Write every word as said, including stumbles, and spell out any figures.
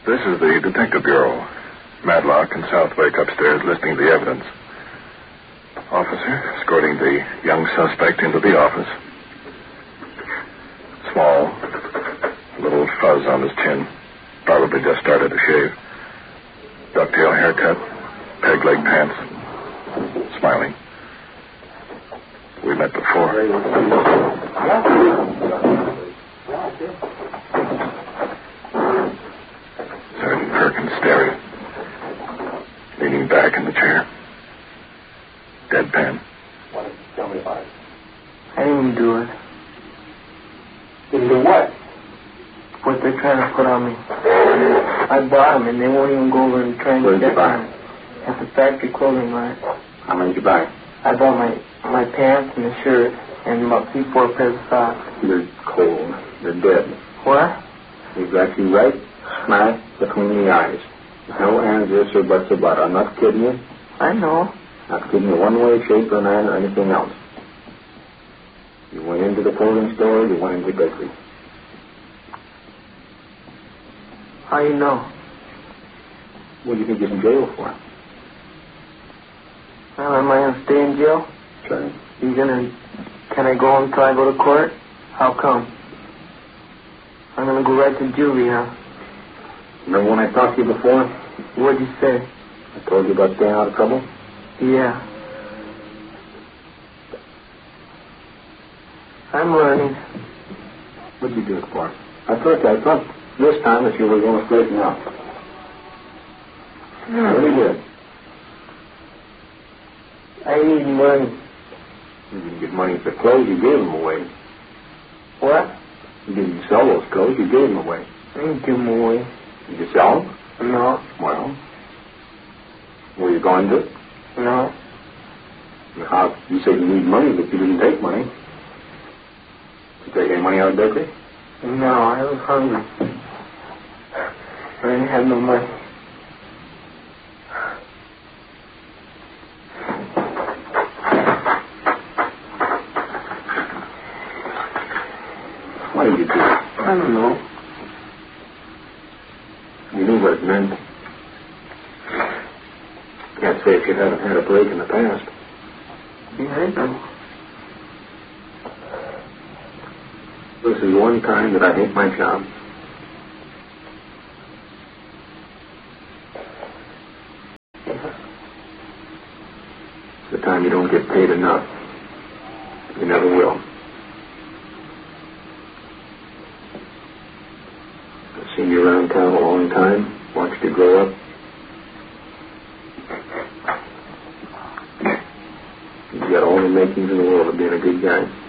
This is the Detective Bureau. Madlock and Southwick upstairs listening to the evidence. Officer escorting the young suspect into the office. Small. A little fuzz on his chin. Probably just started to shave. Ducktail haircut. Peg-leg pants. Smiling. We met before. Sergeant Perkins staring. Leaning back in the chair. Deadpan. Tell me about it. I didn't do it. Didn't do what? What they're trying to put on me. I bought them and they won't even go over and try and Where did get you buy them. At the factory clothing line. How many did you buy? I bought my my pants and a shirt and about three, four pairs of socks. You're cold. You're dead. What? We've got you right smack between the eyes. No ands, this or buts about it. I'm not kidding you. I know. Not kidding you one way, shape, or manner, or anything else. You went into the clothing store, you went into the bakery. How you know? What do you think you're in jail for? Well, am I gonna stay in jail? Sure. You gonna... Can I go until I go to court? How come? I'm gonna go right to juvie, huh? Remember when I talked to you before? What'd you say? I told you about staying out of trouble? Yeah. I'm learning. What'd you do it for? I thought I thought this time that you were going to straighten out. Hmm. I really did. I need money. You didn't get money for clothes, you gave them away. What? You didn't sell those clothes, you gave them away. I didn't give them away. Did you sell them? No. Well, were you going to? No. How, you said you need money, but you didn't take money. Did you take any money out of the bakery? No, I was hungry. I didn't have no money. Why did you do it? I don't know. You knew what it meant. Can't say if you haven't had a break in the past. Yeah, I know. This is one time that I hate my job. It's the time you don't get paid enough. You never will. I've seen you around town a long time, watched you grow up. You've got all the makings in the world of being a good guy.